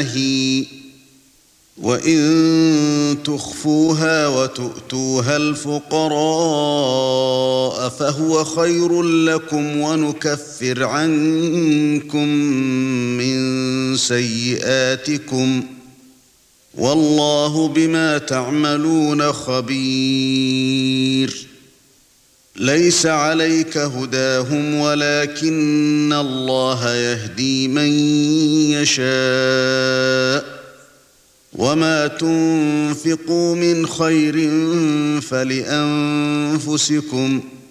نَاهٍ وَإِن تُخْفُوهَا وَتُؤْتُوهَا الْفُقَرَاءَ فَهُوَ خَيْرٌ لَّكُمْ وَنُكَفِّرْ عَنكُم مِّن سَيِّئَاتِكُمْ وَاللَّهُ بِمَا تَعْمَلُونَ خَبِيرٌ لَيْسَ عَلَيْكَ هُدَاهُمْ وَلَكِنَّ اللَّهَ يَهْدِي مَن يَشَاءُ وَمَا تُنفِقُوا مِنْ خَيْرٍ فَلِأَنفُسِكُمْ